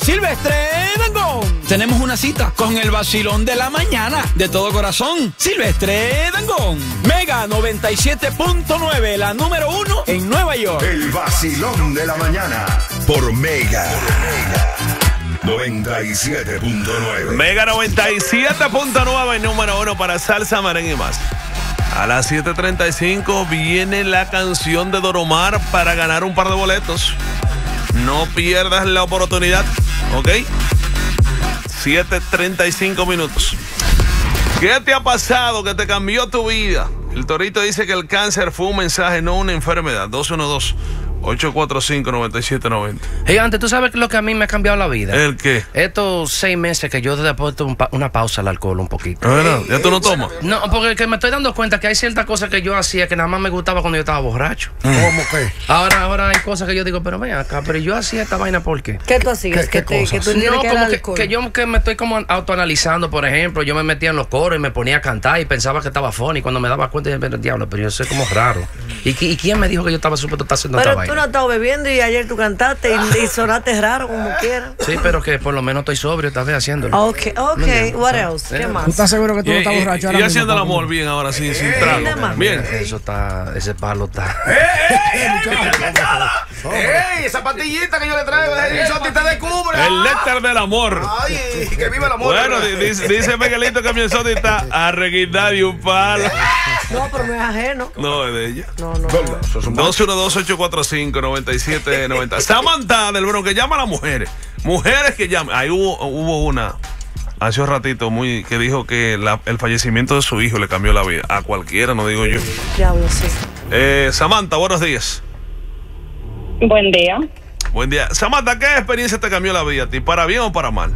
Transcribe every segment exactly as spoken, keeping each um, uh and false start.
Silvestre Dangond. Tenemos una cita con el vacilón de la mañana. De todo corazón, Silvestre Dangond. Mega noventa y siete punto nueve, la número uno en Nueva York. El vacilón de la mañana por Mega. noventa y siete punto nueve. Mega noventa y siete punto nueve, número uno para salsa, merengue y más. A las siete treinta y cinco viene la canción de Don Omar para ganar un par de boletos. No pierdas la oportunidad, ¿ok? siete treinta y cinco minutos. ¿Qué te ha pasado que te cambió tu vida? El Torito dice que el cáncer fue un mensaje, no una enfermedad. dos uno dos, ocho cuatro cinco, nueve siete nueve cero. Gigante, ¿tú sabes lo que a mí me ha cambiado la vida? ¿El qué? Estos seis meses que yo le he puesto un pa una pausa al alcohol un poquito. ¿Verdad? ¿Ya tú no tomas? No, porque que me estoy dando cuenta que hay ciertas cosas que yo hacía que nada más me gustaba cuando yo estaba borracho. ¿Cómo qué? Ahora, ahora hay cosas que yo digo, pero ven acá, pero yo hacía esta vaina ¿por qué? ¿Qué tú hacías? ¿Qué- qué que, te, que cosas? tú entiendes No, que era como que, alcohol. que yo que me estoy como autoanalizando, por ejemplo, yo me metía en los coros y me ponía a cantar y pensaba que estaba funny. Cuando me daba cuenta, yo pero diablo, pero yo soy como raro. ¿Y, qui- y quién me dijo que yo estaba supuesto estar haciendo Pero esta tú vaina? no estabas bebiendo y ayer tú cantaste y, y sonaste raro como quieras. Sí, pero que por lo menos estoy sobrio esta vez haciéndolo. Ok, ok, what else? ¿Qué Eh, ¿Tú más? estás seguro que tú Y, no estás y- borracho y ahora mismo, haciendo el papi? amor bien ahora, sin, sin nada trago. más. Bien. Eso está, ese palo está. ¡Ey! Esa pastillita que yo le traigo de eso te descubre. El néctar del amor. Ay, que viva el amor. Bueno, di- dice, dice Miguelito que mi Enzotti está arreguindado y un palo. No, pero no es ajeno. No, es de ella. No, no. dos uno dos, ocho cuatro cinco, nueve siete nueve cero. Samantha del Bronx, que llama a las mujeres. Mujeres que llaman. Ahí hubo, hubo una hace un ratito muy que dijo que la- el fallecimiento de su hijo le cambió la vida. A cualquiera, no digo yo. Diablo, sí. Eh, Samantha, buenos días. Buen día. Buen día. Samantha, ¿qué experiencia te cambió la vida a ti? ¿Para bien o para mal?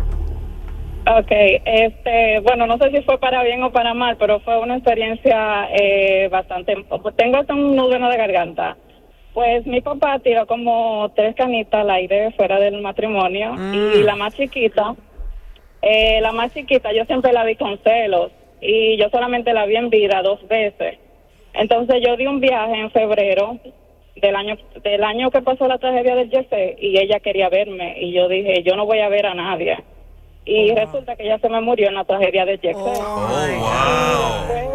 Ok, este, bueno, no sé si fue para bien o para mal, pero fue una experiencia eh, bastante... Tengo hasta un nudo en la garganta. Pues mi papá tiró como tres canitas al aire fuera del matrimonio y la más chiquita, eh, la más chiquita yo siempre la vi con celos y yo solamente la vi en vida dos veces. Entonces yo di un viaje en febrero del año del año que pasó la tragedia del Jesse y ella quería verme y yo dije, yo no voy a ver a nadie. Y resulta que ella se me murió en la tragedia del Jesse. Oh, wow.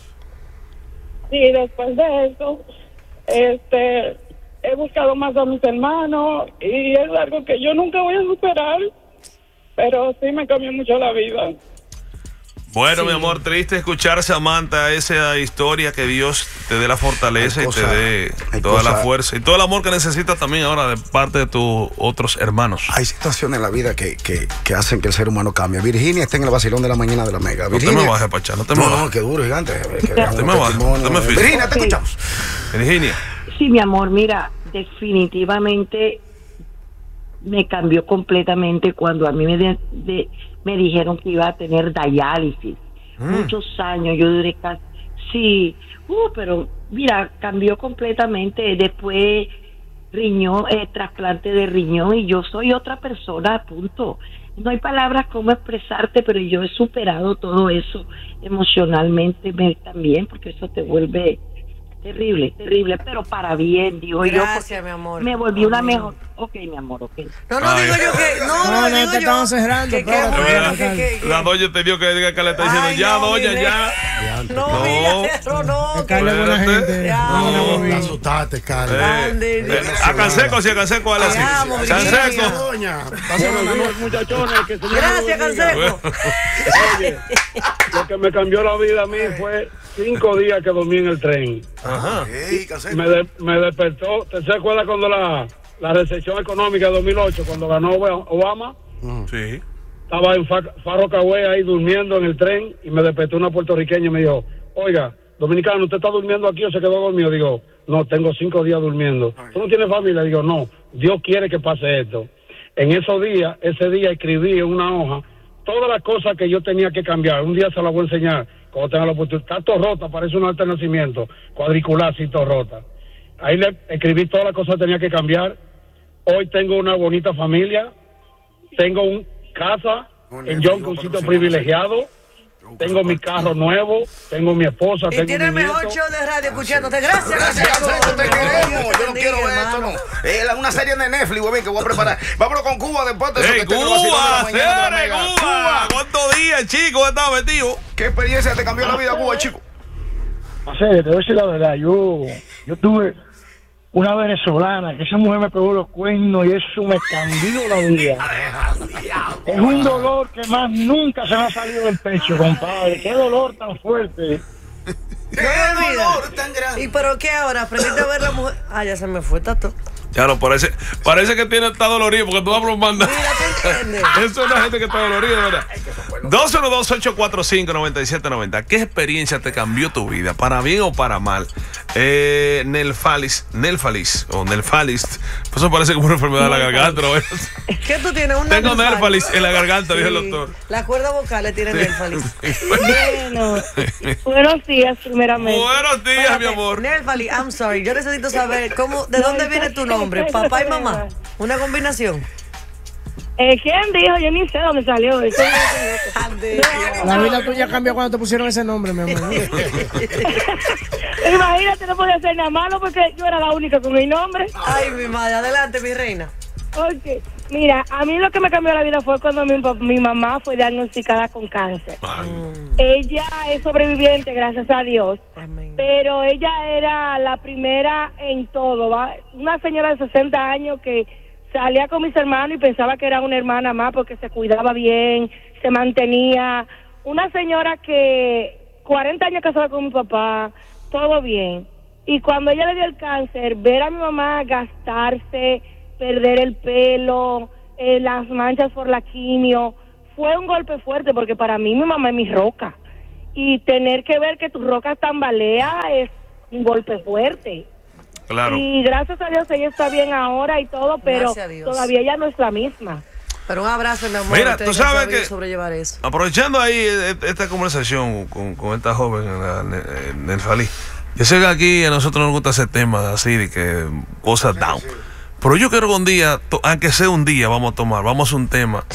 Sí, después de eso, este, he buscado más a mis hermanos y es algo que yo nunca voy a superar, pero sí me cambió mucho la vida. Bueno, Sí. mi amor, triste escuchar, Samantha, esa historia. Que Dios te dé la fortaleza Hay y cosa- te dé hay toda la cosa- fuerza y todo el amor que necesitas también ahora de parte de tus otros hermanos. Hay situaciones en la vida que, que, que hacen que el ser humano cambie. Virginia está en el vacilón de la mañana de la Mega. No te Virginia. me bajes, Pachá, no te me No, no, bajes. qué duro, gigante. Que te veamos me un bajes, testimonio. no te me fijes. Virginia, te Sí. escuchamos. Virginia. Sí, mi amor, mira, definitivamente me cambió completamente cuando a mí me, de- de- me dijeron que iba a tener diálisis. Muchos años, yo duré casi... Sí, uh, pero mira, cambió completamente. Después riñón, eh, trasplante de riñón y yo soy otra persona, punto. No hay palabras como expresarte, pero yo he superado todo eso emocionalmente me- también, porque eso te vuelve terrible, terrible, pero para bien, digo yo. Gracias, porque mi amor. Me volví una Amén. mejor. Ok, mi amor, ok. No, no Ay. digo yo que... No, No, no, no, digo te yo estaban cerrando, que qué espérate, bueno, espérate. que- que- La doña te dio que diga que le está diciendo, Ay, ya, no, doña, mire. ya. No, No. mira, eso no. Que Carla es buena Espérate. gente. Ya. No, no, No. no, Te no. asustaste, Carla. Eh, Ande, eh, Dios. a Canseco, sí, a Canseco, Alex. Te amo, Canseco. Virginia. Doña. Muchachones, que se Gracias, Canseco. Oye, lo que me cambió la vida a mí fue cinco días que dormí en el tren. Ajá. Ey, Canseco. Me, de- me despertó. ¿Te acuerdas cuando la, la recesión económica de dos mil ocho, cuando ganó Obama? Sí. Estaba en Fa- Faro Cahué ahí durmiendo en el tren y me despertó una puertorriqueña y me dijo, oiga, dominicano, ¿usted está durmiendo aquí o se quedó dormido? Digo, no, tengo cinco días durmiendo. ¿Tú no tienes familia? Digo, no, Dios quiere que pase esto. En esos días, ese día escribí en una hoja todas las cosas que yo tenía que cambiar. Un día se las voy a enseñar cuando tenga la oportunidad. Está todo rota, parece un alto nacimiento, cuadricular, así todo rota. Ahí le escribí todas las cosas que tenía que cambiar. Hoy tengo una bonita familia, tengo un casa en John, un sitio privilegiado, tengo mi carro nuevo, tengo mi esposa, Y tengo tiene el mi mejor nieto. show de radio escuchándote. Gracias, Gracias, Canseco, te queremos. Yo no quiero ver esto, hermano. no. Es una serie de Netflix, güey, que voy a preparar. Vámonos con Cuba después de eso ¡Ey, que tengo el vacilón de la Cuba! mañana de la ¡Señores, Mega. Cuba! ¿Cuántos días, chicos, estaba metido? ¿Qué experiencia te cambió la vida, Cuba, chico? O sea, te voy a decir la verdad, yo, yo tuve una venezolana que esa mujer me pegó los cuernos y eso me cambió la vida. Es un dolor que más nunca se me ha salido del pecho, compadre. Qué dolor tan fuerte. No me olvides. ¿Y pero qué ahora? ¿Aprendiste a ver la mujer? Ah, ya se me fue, Tato. Ya no, parece, parece que tiene está dolorido porque tú vas a mandar. Mira, ¿te entiendes? Eso es una gente que está dolorida, ¿verdad? dos uno dos, ocho cuatro cinco, nueve siete nueve cero. ¿Qué experiencia te cambió tu vida? ¿Para bien o para mal? Eh, Nelfalis, Nelfalis o Nelfalis. Pues eso parece como una enfermedad de la garganta, ¿no? ¿Qué tú tienes? Una Tengo Nelfalis en la garganta, Sí. dijo el doctor. Las cuerdas vocales tienen Nelfalis. Bueno, buenos días, primeramente. Buenos días, Espérate, mi amor. Nelfalis, I'm sorry. Yo necesito saber cómo, de No, dónde está viene tu bien, nombre. está ¿Papá y bien. mamá? ¿Una combinación? Eh, ¿Quién dijo? Yo ni sé dónde salió. Eso Ande, La vida tuya cambió cuando te pusieron ese nombre, mi amor. Imagínate, no podía hacer nada malo porque yo era la única con mi nombre. Ay, mi madre, adelante, mi reina. Ok, mira, a mí lo que me cambió la vida fue cuando mi, pa- mi mamá fue diagnosticada con cáncer. Ella es sobreviviente, gracias a Dios, Amén. pero ella era la primera en todo, ¿va? Una señora de sesenta años que salía con mis hermanos y pensaba que era una hermana más porque se cuidaba bien, se mantenía. Una señora que cuarenta años casada con mi papá, todo bien. Y cuando ella le dio el cáncer, ver a mi mamá gastarse, perder el pelo, eh, las manchas por la quimio, fue un golpe fuerte porque para mí mi mamá es mi roca. Y tener que ver que tu roca tambalea es un golpe fuerte. Claro. Y gracias a Dios ella está bien ahora y todo, pero Gracias a Dios. todavía ella no es la misma. Pero un abrazo, mi amor. Mira, Ustedes tú sabes han sabido que- sobrellevar eso. Aprovechando ahí eh, esta conversación con, con esta joven, la Ne- Nelfalí. Yo sé que aquí a nosotros nos gusta hacer temas así, de que cosas down. Pero yo quiero que un día, to- aunque sea un día, vamos a tomar, vamos a hacer un tema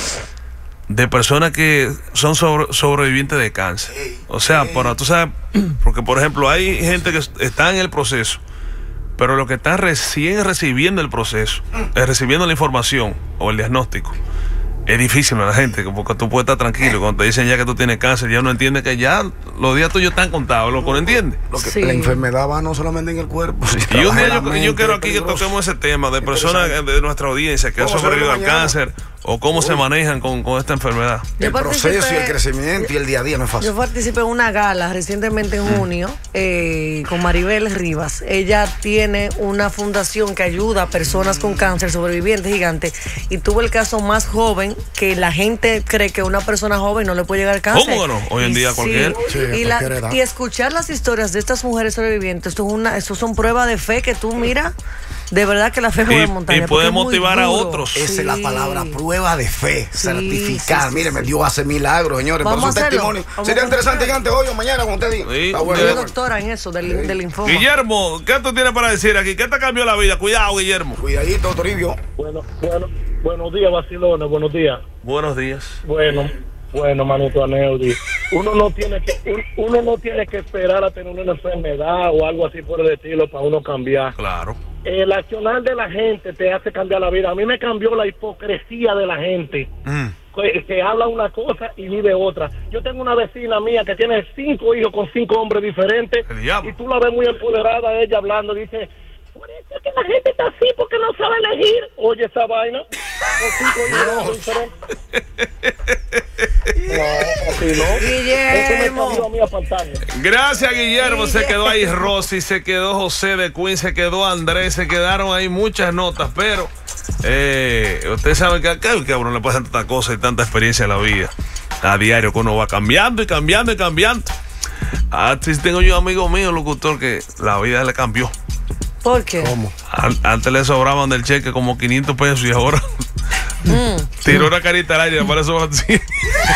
de personas que son sobre- sobrevivientes de cáncer. O sea, para, tú sabes, porque por ejemplo hay gente que está en el proceso, pero los que están recién recibiendo el proceso, eh, recibiendo la información o el diagnóstico, es difícil a la gente, porque tú puedes estar tranquilo. Cuando te dicen ya que tú tienes cáncer, ya uno entiende que ya los días tuyos están contados, loco, ¿no entiendes? Lo que, Sí. La enfermedad va no solamente en el cuerpo. si Y un trabaja día en la yo, mente, yo quiero es aquí que peligroso. toquemos ese tema de personas de nuestra audiencia que han Vamos a sobrevivido al verlo mañana. cáncer o cómo se manejan con, con esta enfermedad. Yo El proceso y el participé- crecimiento y el día a día no es fácil. Yo participé en una gala recientemente en junio eh, con Maribel Rivas. Ella tiene una fundación que ayuda a personas con cáncer, sobrevivientes gigantes, y tuvo el caso más joven que la gente cree que una persona joven no le puede llegar cáncer. ¿Cómo que no? Hoy en Y día sí, cualquier- Sí, y, a la- cualquier edad. y escuchar las historias de estas mujeres sobrevivientes, esto es una, esto son pruebas de fe que tú miras, de verdad que la fe mueve Y, montaña. y porque puede es muy motivar a duro. otros. Esa es la Sí. palabra, prueba de fe, Sí, certificar. sí, sí, Mire, sí. me Dios hace milagros, señores. Vamos Por su a hacerlo. testimonio. Vamos Sería a interesante que hacerlo. antes, hoy o mañana, como usted diga. Sí, Está Yo bueno, soy está bueno. doctora en eso, del, del linfoma. Guillermo, ¿qué tú tienes para decir aquí? ¿Qué te cambió la vida? Cuidado, Guillermo. Cuidadito, Toribio. Bueno, bueno, buenos días, vacilones, buenos días. Buenos días. Bueno, bueno, manito Aneudi. Uno no tiene que un- uno no tiene que esperar a tener una enfermedad o algo así por el estilo para uno cambiar. Claro. El accionar de la gente te hace cambiar la vida. A mí me cambió la hipocresía de la gente. Mm. Que, que habla una cosa y vive otra. Yo tengo una vecina mía que tiene cinco hijos con cinco hombres diferentes. El diablo. Y tú la ves muy empoderada, ella hablando, dice, por eso es que la gente está así porque no sabe elegir. Oye esa vaina. Con cinco hijos diferentes. No, así no. Eso me cambió a mí a pantalla. Gracias, Guillermo. Se quedó ahí Rosy, se quedó José de Queen, se quedó Andrés, se quedaron ahí muchas notas, pero eh, ustedes saben que acá que a uno le pasan tantas cosas y tanta experiencia en la vida. A diario que uno va cambiando y cambiando y cambiando. Así tengo yo amigo mío, locutor, que la vida le cambió. ¿Por qué? ¿Cómo? An- Antes le sobraban del cheque como quinientos pesos y ahora Mm. tiró una carita al aire y para eso así. Ay,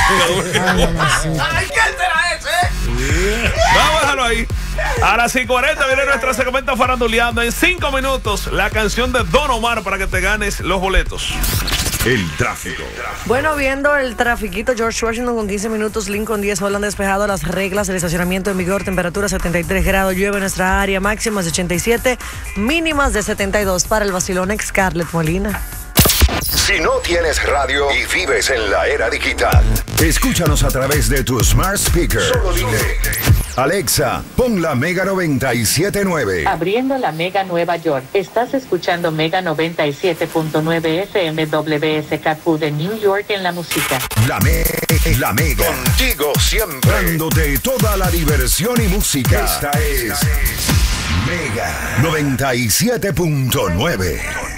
¿qué será ese? Vamos a dejarlo ahí. A las cinco cuarenta viene nuestro segmento faranduleando. En cinco minutos, la canción de Don Omar para que te ganes los boletos. El tráfico. Bueno, viendo el trafiquito, George Washington con quince minutos, Lincoln diez, Holland despejado, las reglas, el estacionamiento en vigor, temperatura setenta y tres grados, llueve en nuestra área, máximas de ochenta y siete, mínimas de setenta y dos. Para el vacilón, Scarlett Molina. Si no tienes radio y vives en la era digital, escúchanos a través de tu smart speaker. Solo dile: Alexa, pon la Mega noventa y siete punto nueve. Abriendo la Mega Nueva York. Estás escuchando Mega noventa y siete punto nueve F M W S K Q de New York en la música. La, me la Mega. Contigo siempre. Dándote toda la diversión y música. Esta es Mega noventa y siete punto nueve.